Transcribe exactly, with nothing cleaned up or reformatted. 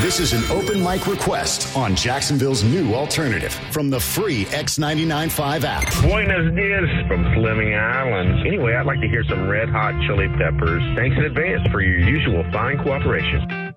This is an open mic request on Jacksonville's new alternative from the free X ninety-nine point five app. Buenos dias from Fleming Island. Anyway, I'd like to hear some Red Hot Chili Peppers. Thanks in advance for your usual fine cooperation.